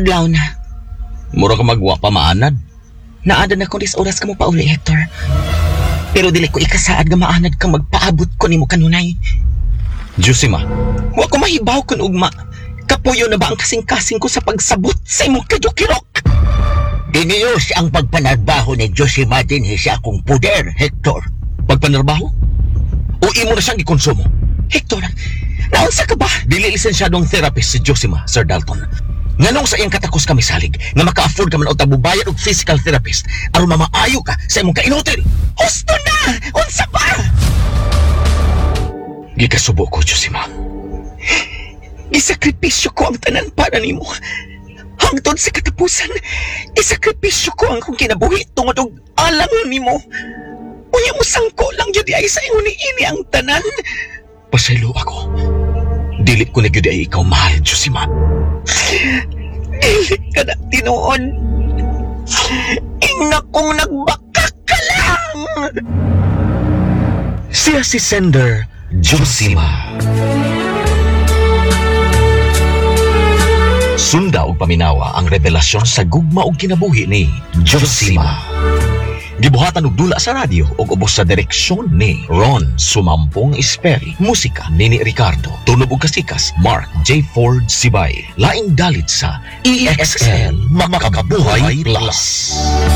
adlaw na. Mura ka magwa pa maanad. Naada na kung oras ka mo pauli, Hector. Pero dili ko ikasaad nga maanad kang magpaabot ko nimo kanunay. Josima, Wa ko mahibaw kun ugma. Kapuyo na ba ang kasing-kasing ko sa pagsabot sa imong kadukirok? Diniyos ang pagpanarbaho ni Josima din sa akong puder, Hector. pagpanarbaho? O imo na siyang ikonsumo? Hector, naunsa ka ba? Dili lisensyadong therapist si Josima, Sir Dalton. Nganong sa iyang katakos kami salig nga maka-afford ka man o tabubayad og physical therapist aron mamaayo ka sa imong kainutil? Husto na! Unsa ba? Gikasubo ko, Josima. Isakripisyo ko ang tanan para nimo. Hangtod sa katapusan, isakripisyo ko ang kong kinabuhi tungod og alang nimo. Unya mo sangko lang yun ay sa ingon ni ini ang tanan. Pasaylo ako. Dili ko na gyud ay ikaw mahal, Josima. Dili ka na tinuod. Ingna kong nagbakak ka lang. Siya si Sender Josima. Sunda og paminawa ang revelasyon sa gugma og kinabuhi ni Josima. Gibuhatan og dula sa radyo og ubos sa direksyon ni Ron Sumampong Esperi. Musika Nini Ricardo. Tunog og kasikas Mark J. Ford Sibay. Laing dalit sa EXL Makakabuhay Plus.